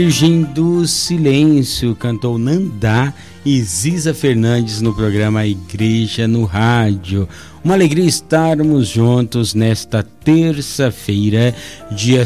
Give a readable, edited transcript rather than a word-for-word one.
Virgem do Silêncio, cantou Nandá e Ziza Fernandes no programa Igreja no Rádio. Uma alegria estarmos juntos nesta terça-feira, dia